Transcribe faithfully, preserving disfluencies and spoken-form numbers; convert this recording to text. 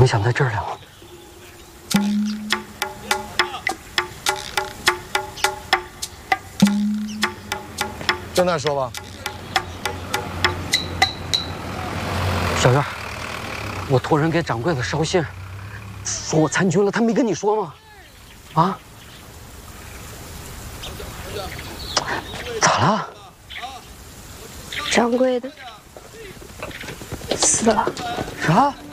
影响在这儿了。 正在说吧。 小院，我托人给掌柜的捎信，说我参军了，他没跟你说吗？啊？咋了？ 掌柜的死了。 啥？